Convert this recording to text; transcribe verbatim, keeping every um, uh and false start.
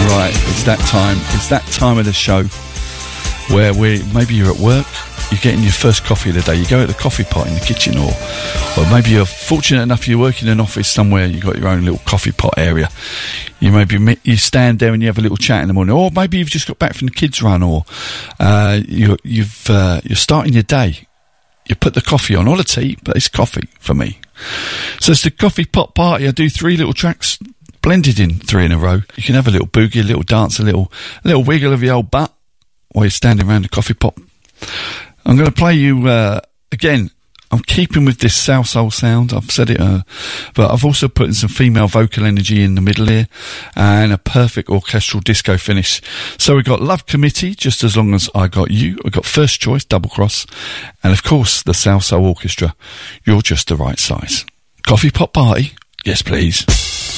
right, it's that time. It's that time of the show where we maybe you're at work, you're getting your first coffee of the day, you go at the coffee pot in the kitchen, or or maybe you're fortunate enough you work in an office somewhere, you've got your own little coffee pot area. You maybe you stand there and you have a little chat in the morning, or maybe you've just got back from the kids' run, or uh, you, you've uh, you're starting your day. You put the coffee on, or the tea, but it's coffee for me. So it's the coffee pot party. I do three little tracks blended in three in a row. You can have a little boogie, a little dance, a little a little wiggle of your old butt while you're standing around the coffee pot. I'm going to play you uh, again. I'm keeping with this South Soul sound. I've said it, uh, but I've also put in some female vocal energy in the middle here and a perfect orchestral disco finish. So we've got Love Committee, Just As Long As I Got You. We've got First Choice, Double Cross, and of course the South Soul Orchestra, You're Just the Right Size. Coffee pot party? Yes, please.